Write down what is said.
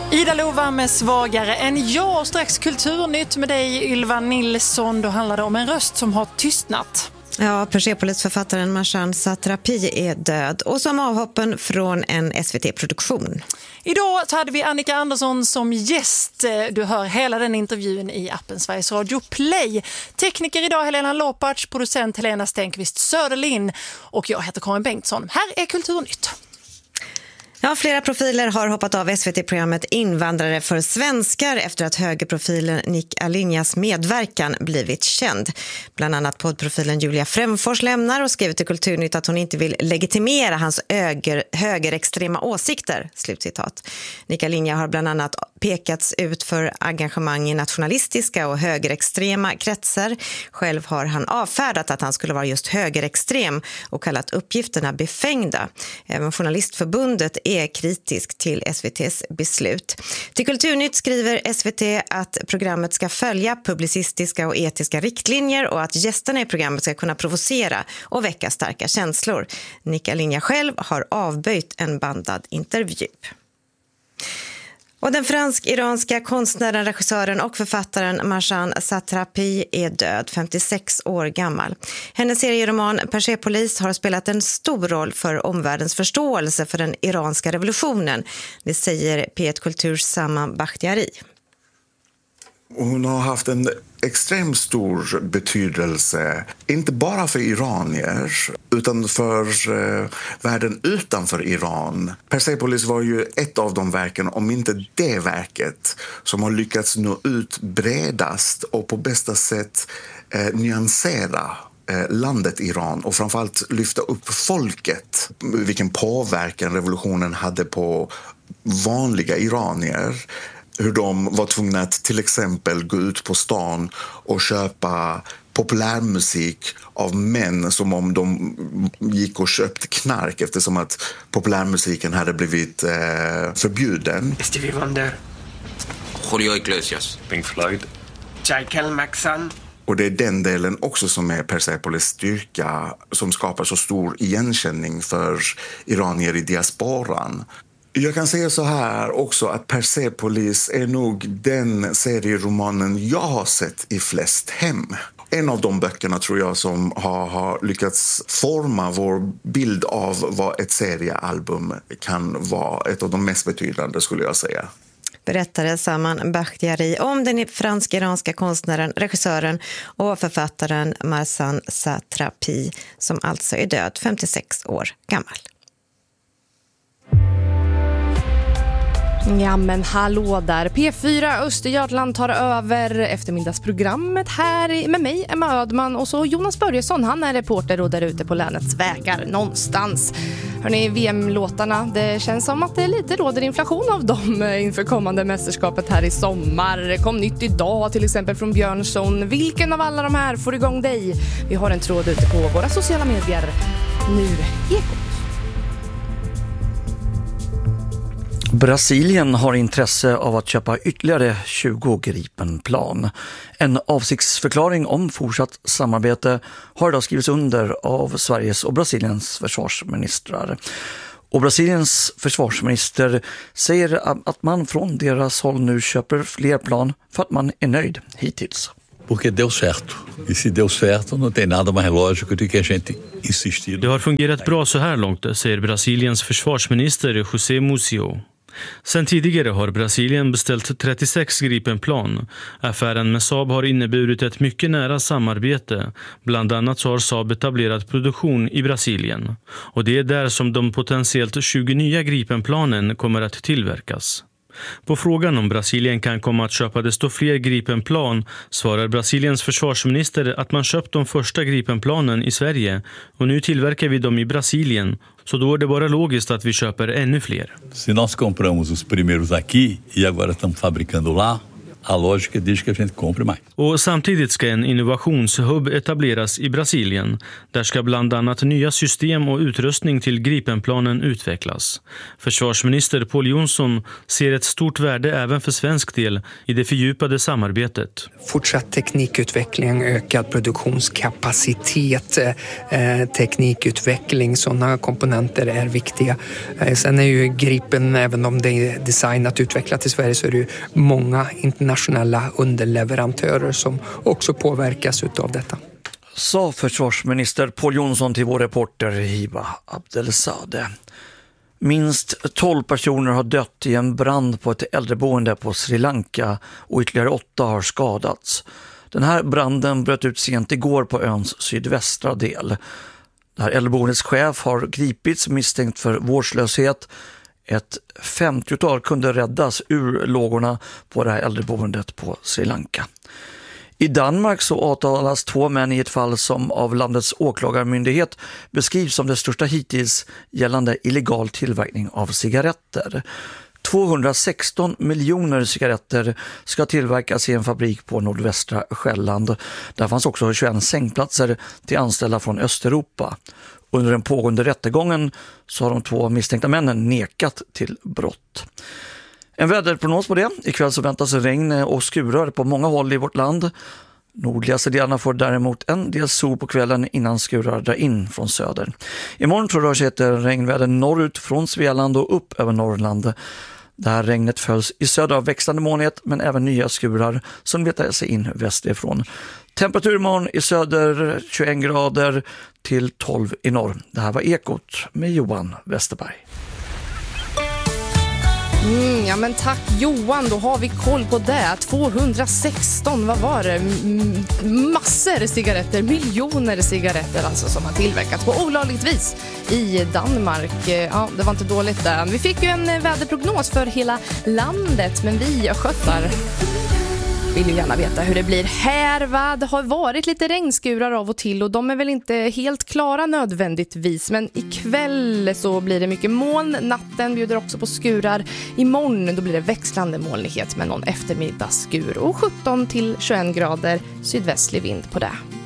Ida Lova med Svagare än jag. Strax Kulturnytt med dig, Ylva Nilsson. Då handlar det om en röst som har tystnat. Ja, Persepolis-författaren Marjan Satrapi är död och som avhoppen från en SVT-produktion. Idag så hade vi Annika Andersson som gäst. Du hör hela den intervjun i appen Sveriges Radio Play. Tekniker idag Helena Lopac, producent Helena Stenqvist Söderlin och jag heter Karin Bengtsson. Här är Kulturnytt. Ja, flera profiler har hoppat av SVT-programmet Invandrare för svenskar efter att högerprofilen Nick Alinjas medverkan blivit känd. Bland annat poddprofilen Julia Fränfors lämnar och skriver till Kulturnytt att hon inte vill legitimera hans högerextrema åsikter. Slutcitat. Nick Alinja har bland annat pekats ut för engagemang i nationalistiska och högerextrema kretsar. Själv har han avfärdat att han skulle vara just högerextrem och kallat uppgifterna befängda. Även Journalistförbundet är kritisk till SVT:s beslut. Till Kulturnytt skriver SVT att programmet ska följa publicistiska och etiska riktlinjer och att gästerna i programmet ska kunna provocera och väcka starka känslor. Nick Alinja själv har avböjt en bandad intervju. Och den fransk-iranska konstnären, regissören och författaren Marjan Satrapi är död, 56 år gammal. Hennes serieroman Persepolis har spelat en stor roll för omvärldens förståelse för den iranska revolutionen. Det säger P1 Kulturs Saman Bakhtiari. Hon har haft en extremt stor betydelse, inte bara för iranier utan för världen utanför Iran. Persepolis var ju ett av de verken, om inte det verket, som har lyckats nå ut bredast och på bästa sätt nyansera landet Iran och framförallt lyfta upp folket. Vilken påverkan revolutionen hade på vanliga iranier. Hur de var tvungna att till exempel gå ut på stan och köpa populärmusik av män som om de gick och köpte knark eftersom att populärmusiken hade blivit förbjuden. Stevie Wonder, Julio Iglesias, Pink Floyd, Michael Jackson. Och det är den delen också som är Persepolis styrka som skapar så stor igenkänning för iranier i diasporan. Jag kan säga så här också att Persepolis är nog den serieromanen jag har sett i flest hem. En av de böckerna tror jag som har lyckats forma vår bild av vad ett seriealbum kan vara. Ett av de mest betydande skulle jag säga. Berättade Saman Bakhtiari om den fransk-iranska konstnären, regissören och författaren Marjan Satrapi som alltså är död, 56 år gammal. Ja men hallå där, P4 Östergötland tar över eftermiddagsprogrammet här med mig, Emma Ödman och så Jonas Börjesson, han är reporter och där ute på länets vägar någonstans. Hörrni, VM-låtarna, det känns som att det lite råder inflation av dem inför kommande mästerskapet här i sommar. Kom nytt idag till exempel från Björnsson. Vilken av alla de här får igång dig? Vi har en tråd ute på våra sociala medier. Nu Ekot. Brasilien har intresse av att köpa ytterligare 20 Gripenplan. En avsiktsförklaring om fortsatt samarbete har idag skrivits under av Sveriges och Brasiliens försvarsministrar. Och Brasiliens försvarsminister säger att man från deras håll nu köper fler plan för att man är nöjd hittills. Porque deu certo. E se deu certo, não tem nada mais lógico do que a gente insistir. Det har fungerat bra så här långt, säger Brasiliens försvarsminister José Musio. Sen tidigare har Brasilien beställt 36 Gripenplan. Affären med Saab har inneburit ett mycket nära samarbete. Bland annat så har Saab etablerat produktion i Brasilien. Och det är där som de potentiellt 20 nya Gripenplanen kommer att tillverkas. På frågan om Brasilien kan komma att köpa desto fler Gripenplan svarar Brasiliens försvarsminister att man köpt de första Gripenplanen i Sverige och nu tillverkar vi dem i Brasilien, så då är det bara logiskt att vi köper ännu fler. Se nós compramos os primeiros aqui e agora estamos fabricando lá, a lógica diz que a gente compre mais. Och samtidigt ska en innovationshubb etableras i Brasilien. Där ska bland annat nya system och utrustning till Gripenplanen utvecklas. Försvarsminister Pål Jonson ser ett stort värde även för svensk del i det fördjupade samarbetet. Fortsatt teknikutveckling, ökad produktionskapacitet, teknikutveckling, sådana komponenter är viktiga. Sen är ju Gripen, även om det är designat och utvecklat i Sverige, så är det ju många internationella underleverantörer som också påverkas utav detta. Sa försvarsminister Pål Jonson till vår reporter Hiba Abdelzadeh. Minst 12 personer har dött i en brand på ett äldreboende på Sri Lanka och ytterligare 8 har skadats. Den här branden bröt ut sent igår på öns sydvästra del. Det här äldreboendets chef har gripits misstänkt för vårdslöshet. Ett 50-tal kunde räddas ur lågorna på det här äldreboendet på Sri Lanka. I Danmark så åtalas 2 män i ett fall som av landets åklagarmyndighet beskrivs som det största hittills gällande illegal tillverkning av cigaretter. 216 miljoner cigaretter ska tillverkas i en fabrik på nordvästra Själland. Där fanns också 21 sängplatser till anställda från Östeuropa. Under den pågående rättegången så har de 2 misstänkta männen nekat till brott. En väderprognos på det. Ikväll så väntas regn och skurar på många håll i vårt land. Nordligaste delarna får däremot en del sol på kvällen innan skurar drar in från söder. Imorgon tror det sig ett regnväder norrut från Svealand och upp över Norrland. Det här regnet följs i söder av växlande molnighet men även nya skurar som letar sig in västerifrån. Temperatur imorgon i söder 21 grader till 12 i norr. Det här var Ekot med Johan Westerberg. Ja men tack Johan, då har vi koll på det. 216, vad var det? Massor cigaretter, miljoner cigaretter alltså som har tillverkats på olagligt vis i Danmark. Ja, det var inte dåligt där. Vi fick ju en väderprognos för hela landet, men vi sköttar vill ju gärna veta hur det blir här, va? Det har varit lite regnskurar av och till och de är väl inte helt klara nödvändigtvis, men ikväll så blir det mycket moln. Natten bjuder också på skurar. Imorgon då blir det växlande molnighet med någon eftermiddagsskur och 17 till 21 grader sydvästlig vind på det.